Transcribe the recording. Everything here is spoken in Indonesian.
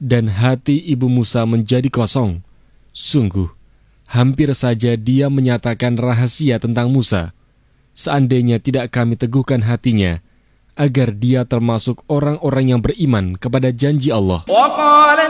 dan hati ibu Musa menjadi kosong. Sungguh, hampir saja dia menyatakan rahasia tentang Musa. Seandainya tidak kami teguhkan hatinya, agar dia termasuk orang-orang yang beriman kepada janji Allah.